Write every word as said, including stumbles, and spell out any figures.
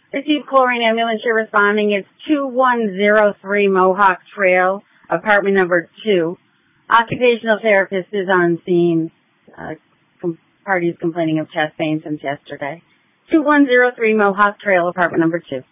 Receive chlorine ambulance, you're responding. It's two one zero three Mohawk Trail, apartment number two. Occupational therapist is on scene. Uh, com- parties complaining of chest pain since yesterday. two one zero three Mohawk Trail, apartment number two.